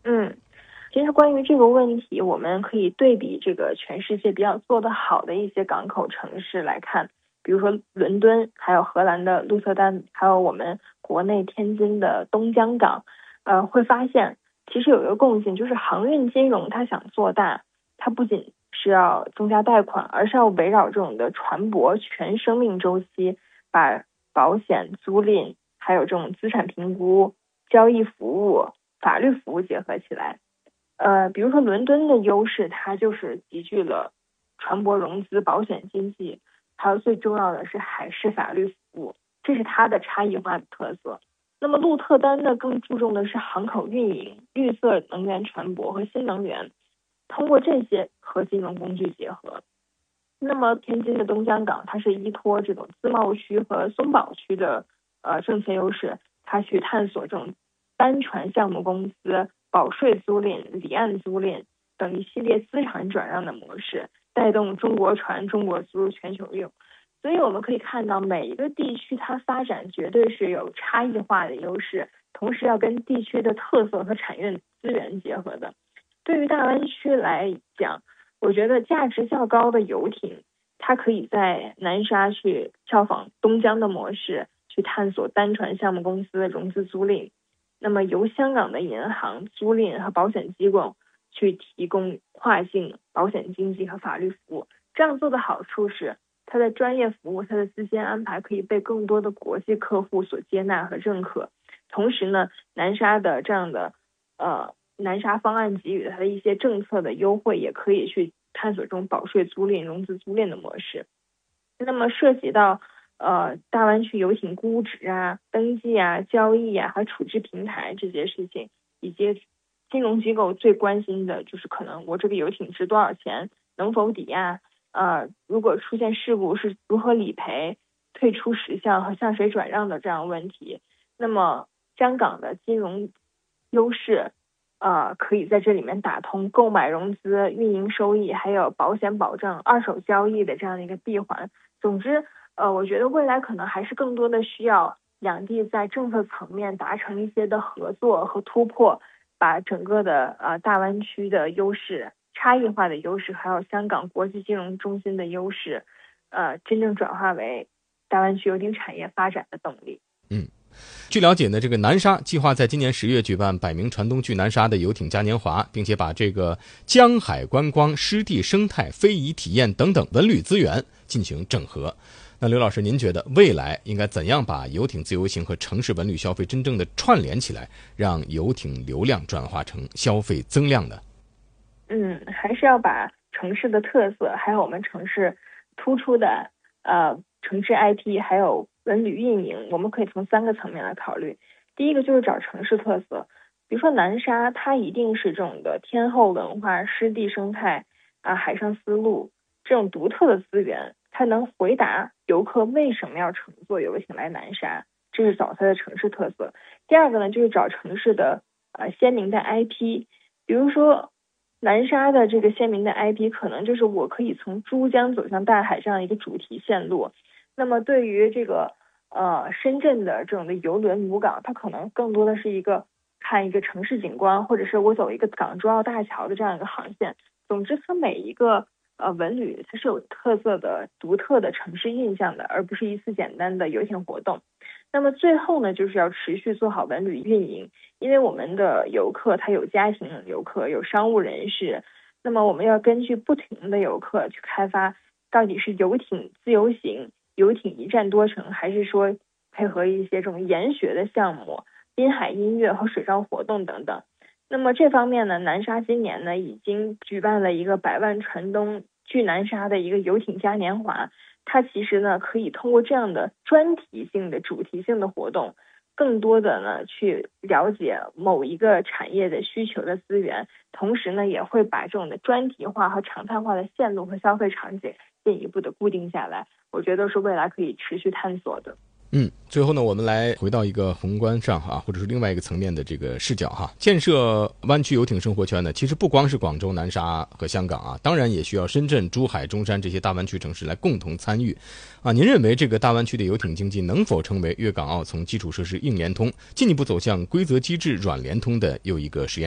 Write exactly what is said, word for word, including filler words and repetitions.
嗯，其实关于这个问题，我们可以对比这个全世界比较做得好的一些港口城市来看，比如说伦敦，还有荷兰的鹿特丹，还有我们国内天津的东江港，呃，会发现其实有一个共性，就是航运金融它想做大，它不仅是要增加贷款，而是要围绕这种的船舶全生命周期，把保险、租赁，还有这种资产评估、交易服务、法律服务结合起来。呃，比如说伦敦的优势，它就是集聚了船舶融资、保险经济，还有最重要的是海事法律服务，这是它的差异化的特色。那么鹿特丹呢，更注重的是航口运营、绿色能源船舶和新能源，通过这些和金融工具结合。那么天津的东江港，它是依托这种自贸区和松宝区的呃政策优势，它去探索这种单船项目公司、保税租赁、离岸租赁等一系列资产转让的模式，带动中国船、中国租全球用。所以我们可以看到，每一个地区它发展绝对是有差异化的优势，同时要跟地区的特色和产业资源结合的。对于大湾区来讲，我觉得价值较高的游艇，它可以在南沙去效仿东江的模式，去探索单船项目公司的融资租赁。那么由香港的银行、租赁和保险机构去提供跨境保险经纪和法律服务。这样做的好处是，它的专业服务、它的资金安排可以被更多的国际客户所接纳和认可。同时呢，南沙的这样的呃南沙方案给予它的一些政策的优惠，也可以去探索这种保税租赁、融资租赁的模式。那么涉及到呃大湾区游艇估值啊、登记啊、交易啊和处置平台这些事情，以及金融机构最关心的就是可能我这个游艇值多少钱，能否抵押，呃，如果出现事故是如何理赔、退出时效和向谁转让的这样问题。那么香港的金融优势呃，可以在这里面打通购买融资、运营收益，还有保险保障、二手交易的这样的一个闭环。总之，呃，我觉得未来可能还是更多的需要两地在政策层面达成一些的合作和突破，把整个的呃大湾区的优势、差异化的优势，还有香港国际金融中心的优势，呃，真正转化为大湾区游艇产业发展的动力。 嗯。据了解呢，这个南沙计划在今年十月举办百名船东去南沙的游艇嘉年华，并且把这个江海观光、湿地生态、非遗体验等等文旅资源进行整合。那刘老师，您觉得未来应该怎样把游艇自由行和城市文旅消费真正的串联起来，让游艇流量转化成消费增量呢？ 嗯，还是要把城市的特色，还有我们城市突出的呃城市 I P， 还有文旅运营，我们可以从三个层面来考虑。第一个就是找城市特色，比如说南沙，它一定是这种的天后文化、湿地生态啊、海上丝路这种独特的资源，它能回答游客为什么要乘坐游艇来南沙，这是找它的城市特色。第二个呢，就是找城市的呃鲜明的 I P， 比如说南沙的这个鲜明的 I P 可能就是我可以从珠江走向大海这样一个主题线路。那么对于这个呃深圳的这种的邮轮母港，它可能更多的是一个看一个城市景观，或者是我走一个港珠澳大桥的这样一个航线。总之它每一个呃文旅它是有特色的独特的城市印象的，而不是一次简单的游艇活动。那么最后呢，就是要持续做好文旅运营，因为我们的游客他有家庭游客，有商务人士，那么我们要根据不同的游客去开发，到底是游艇自由行、游艇一站多城，还是说配合一些这种研学的项目、滨海音乐和水上活动等等。那么这方面呢，南沙今年呢已经举办了一个百万船东去南沙的一个游艇嘉年华。它其实呢，可以通过这样的专题性的、主题性的活动，更多的呢去了解某一个产业的需求的资源，同时呢，也会把这种的专题化和常态化的线路和消费场景进一步的固定下来。我觉得是未来可以持续探索的。 嗯，最后呢，我们来回到一个宏观上哈，或者是另外一个层面的这个视角哈。建设湾区游艇生活圈呢，其实不光是广州、南沙和香港啊，当然也需要深圳、珠海、中山这些大湾区城市来共同参与啊。您认为这个大湾区的游艇经济能否成为粤港澳从基础设施硬联通进一步走向规则机制软联通的又一个实验？